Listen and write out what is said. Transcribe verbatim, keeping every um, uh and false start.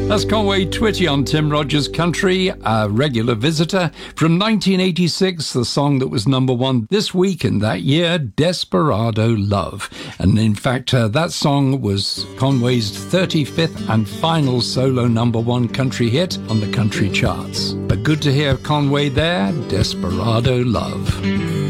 That's Conway Twitty on Tim Rogers Country, a regular visitor. From nineteen eighty-six, the song that was number one this week in that year, Desperado Love. And in fact, uh, that song was Conway's thirty-fifth and final solo number one country hit on the country charts. But good to hear Conway there, Desperado Love.